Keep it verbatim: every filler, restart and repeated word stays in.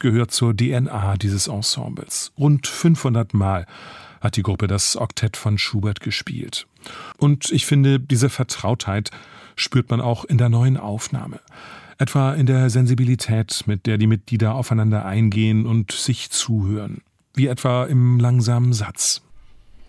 gehört zur D N A dieses Ensembles. Rund fünfhundert Mal hat die Gruppe das Oktett von Schubert gespielt. Und ich finde, diese Vertrautheit spürt man auch in der neuen Aufnahme. Etwa in der Sensibilität, mit der die Mitglieder aufeinander eingehen und sich zuhören. Wie etwa im langsamen Satz.